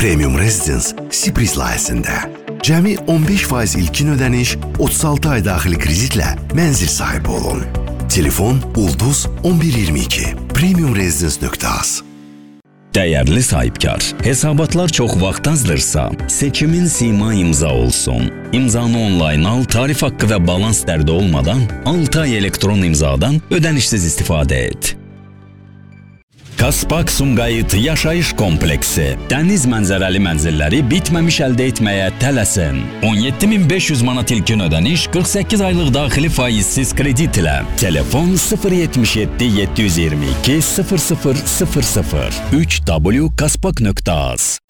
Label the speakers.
Speaker 1: Premium Residence Sipris layihəsində. Cəmi 15% ilkin ödəniş, 36 ay daxili kreditlə mənzil sahibi olun. Telefon Ulduz 1122 premiumresidence.az.
Speaker 2: Dəyərli sahibkar, hesabatlar çox vaxt azdırsa, seçimin Sima imza olsun. İmzanı onlayn al, tarif haqqı və balans dərdi olmadan 6 ay elektron imzadan ödənişsiz istifadə et. Kaspak Sumqayıt Yaşayış Kompleksi dəniz mənzərəli mənzilləri bitməmiş əldə etməyə tələsin. 17.500 manat ilkin ödəniş, 48 aylıq daxili faizsiz kredit ilə. Telefon 077 722 0000 3w kaspak.az.